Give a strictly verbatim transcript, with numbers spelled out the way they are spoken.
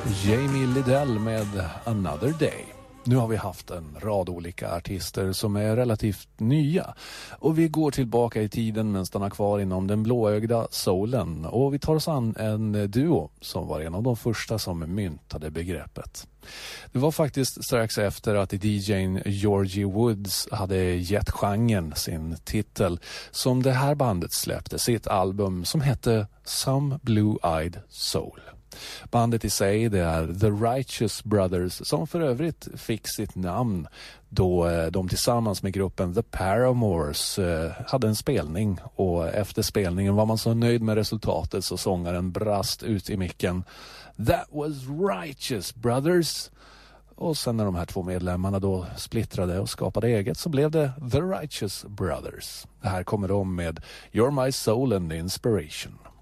Jamie Lidell med Another Day. Nu har vi haft en rad olika artister som är relativt nya. Och vi går tillbaka i tiden men stannar kvar inom den blåögda soulen. Och vi tar oss an en duo som var en av de första som myntade begreppet. Det var faktiskt strax efter att D J:n Georgie Woods hade gett genren sin titel som det här bandet släppte sitt album som hette Some Blue-Eyed Soul. Bandet i sig det är The Righteous Brothers som för övrigt fick sitt namn då de tillsammans med gruppen The Paramores hade en spelning och efter spelningen var man så nöjd med resultatet så sångaren brast ut i micken That was Righteous Brothers. Och sen när de här två medlemmarna då splittrade och skapade eget så blev det The Righteous Brothers. Det här kommer de med You're My Soul and Inspiration.